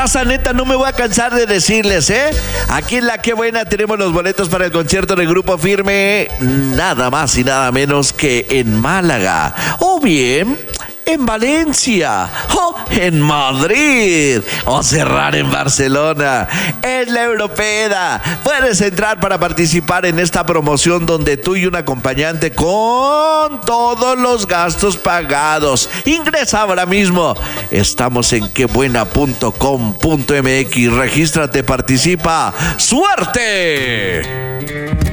raza, neta, no me voy a cansar de decirles, aquí en La Qué Buena tenemos los boletos para el concierto del Grupo Firme, nada más y nada menos que en Málaga. O bien en Valencia, o en Madrid, o cerrar en Barcelona. Es la Europeda. Puedes entrar para participar en esta promoción donde tú y un acompañante con todos los gastos pagados. Ingresa ahora mismo. Estamos en quebuena.com.mx. Regístrate, participa. ¡Suerte!